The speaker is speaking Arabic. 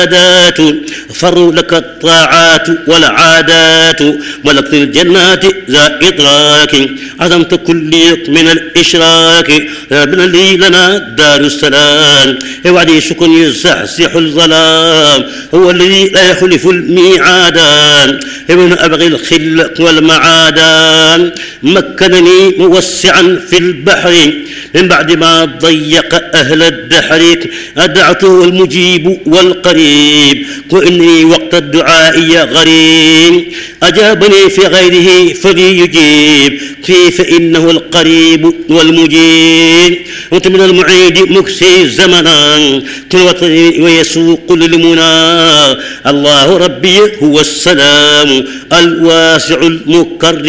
فر لك الطاعات والعادات ملكت الجنات ذا إدراك عظمت كل من الإشراك ربنا لي لنا دار السلام وعدي شكر يزحزح الظلام هو الذي لا يخلف الميعادان ابن أبغي الخل والمعادان مكنني موسعا في البحر من بعد ما ضيق أهل الدحر أدعته المجيب والقريب وإني وقت الدعاء غريب أجابني في غيره فليجيب فيه فإنه القريب والمجيب وأنت من المعيد مكسي زمنا كل وطني ويسوق للمنى الله ربي هو السلام الواسع المكرم